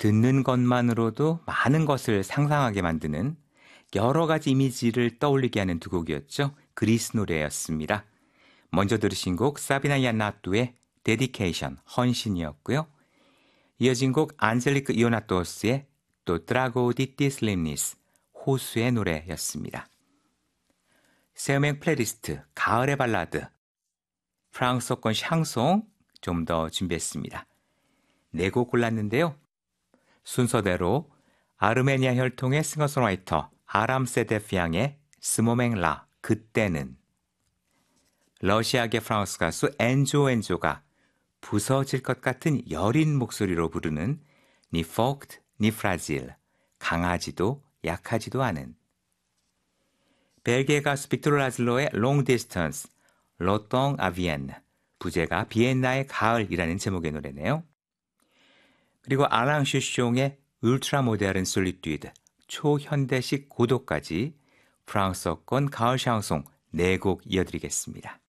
듣는 것만으로도 많은 것을 상상하게 만드는 여러 가지 이미지를 떠올리게 하는 두 곡이었죠. 그리스 노래였습니다. 먼저 들으신 곡 사비나 이안나뚜의 데디케이션, 헌신이었고요. 이어진 곡 안젤리크 이오나토스의 또 트라고 디티 슬림니스, 호수의 노래였습니다. 세음행 플레이리스트, 가을의 발라드, 프랑스어권 샹송 좀 더 준비했습니다. 네 곡 골랐는데요. 순서대로 아르메니아 혈통의 싱어송라이터 아람 세데피앙의 스모맹라, 그때는, 러시아계 프랑스 가수 엔조가 부서질 것 같은 여린 목소리로 부르는 니 포크트, 니 프라질, 강하지도 약하지도 않은, 벨기에 가수 빅토르 라즐로의 롱 디스턴스, 로똥 아비엔, 부제가 비엔나의 가을이라는 제목의 노래네요. 그리고 알랑 슈숑의 울트라 모데른 솔리튜드, 초현대식 고도까지 프랑스어권 가을 샹송 4곡 이어드리겠습니다.